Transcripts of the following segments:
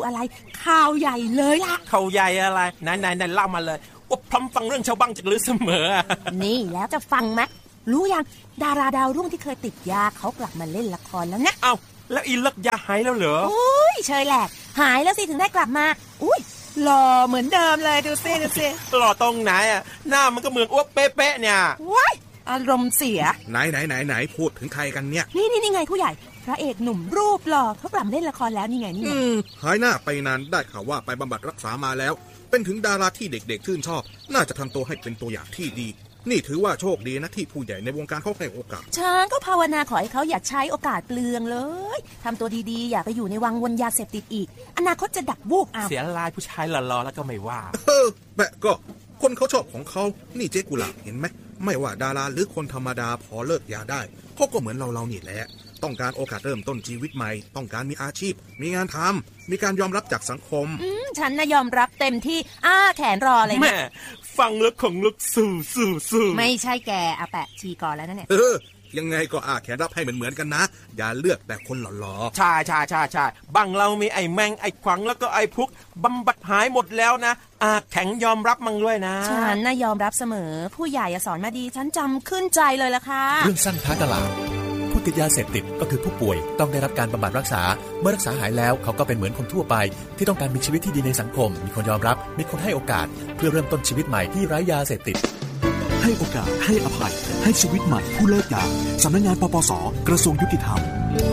อะไรข่าวใหญ่เลยล่ะข่าวใหญ่อะไรไหนเล่ามาเลยว่าพร้อมฟังเรื่องชาวบ้านจากลือเสมอนี่แล้วจะฟังไหมรู้ยังดาราดาวรุ่งที่เคยติดยาเขากลับมาเล่นละครแล้วนะเอ้าแล้วอีเลิกยาหายแล้วเหรออุ้ยเชยแหลกหายแล้วสิถึงได้กลับมาอุ้ยหล่อเหมือนเดิมเลยดูสิหล่อตรงไหนอ่ะหน้ามันก็เหมือนอ้วกเป๊ะๆเนี่ยว้ายอารมณ์เสียไหนพูดถึงใครกันเนี่ยนี่ไงผู้ใหญ่พระเอกหนุ่มรูปหล่อเขากลับเล่นละครแล้วนี่ไงหายหน้าไปนานได้ข่าวว่าไปบำบัดรักษามาแล้วเป็นถึงดาราที่เด็กๆชื่นชอบน่าจะทำตัวให้เป็นตัวอย่างที่ดีนี่ถือว่าโชคดีนะที่ผู้ใหญ่ในวงการเขาให้โอกาสฉันก็ภาวนาขอให้เขาอย่าใช้โอกาสเปลืองเลยทำตัวดีๆอย่าไปอยู่ในวังวนยาเสพติดอีกอนาคตจะดับวูบเอาเสียลายผู้ชายหล่อๆแล้วก็ไม่ว่าแปะก็คนเขาชอบของเขานี่เจ๊กุหลาบเห็นไหมไม่ว่าดาราหรือคนธรรมดาพอเลิกยาได้เขาก็เหมือนเรานี่แหละต้องการโอกาสเริ่มต้นชีวิตใหม่ต้องการมีอาชีพมีงานทำมีการยอมรับจากสังคมฉันน่ะยอมรับเต็มที่แขนรอเลยแม่ฟังแล้วของลึกสู้ไม่ใช่แกอาแปะชีก่อนแล้วนั่นเนี่ยยังไงก็แขนรับให้เหมือนกันนะอย่าเลือกแต่คนหล่อๆใช่บังเรามีไอ้แมงไอ้ขวังแล้วก็ไอ้พุกบำบัดหายหมดแล้วนะแข็งยอมรับมั่งด้วยนะฉันน่ะยอมรับเสมอผู้ใหญ่สอนมาดีฉันจำขึ้นใจเลยล่ะค่ะเรื่องสั้นท้ายตลาดผู้ติดยาเสพติดก็คือผู้ป่วยต้องได้รับการบำบัดรักษาเมื่อรักษาหายแล้วเขาก็เป็นเหมือนคนทั่วไปที่ต้องการมีชีวิตที่ดีในสังคมมีคนยอมรับมีคนให้โอกาสเพื่อเริ่มต้นชีวิตใหม่ที่ไร้ยาเสพติดให้โอกาสให้อภัยให้ชีวิตใหม่ผู้เลิกยาสำนักงานปปส.กระทรวงยุติธรรม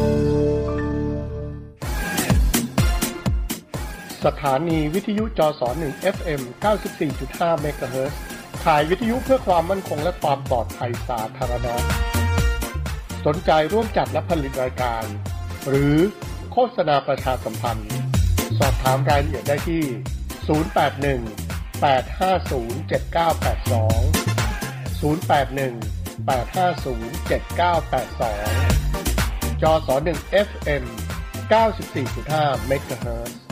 สถานีวิทยุจส1 FM 94.5 เมกะเฮิรตซ์ขายวิทยุเพื่อความมั่นคงและความปลอดภัยสาธารณะสนใจร่วมจัดและผลิตรายการหรือโฆษณาประชาสัมพันธ์สอบถามรายละเอียดได้ที่081-850-7982 081-850-7982 จส1 FM 94.5 เมกะเฮิรตซ์